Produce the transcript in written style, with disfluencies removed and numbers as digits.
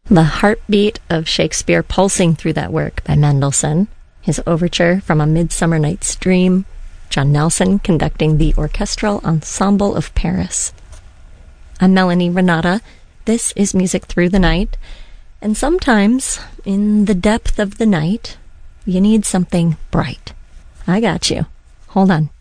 The heartbeat of Shakespeare pulsing through that work by Mendelssohn, his overture from A Midsummer Night's Dream, John Nelson conducting the Orchestral Ensemble of Paris. I'm Melanie Renata. This is Music Through the Night, and sometimes, in the depth of the night, you need something bright. I got you. Hold on.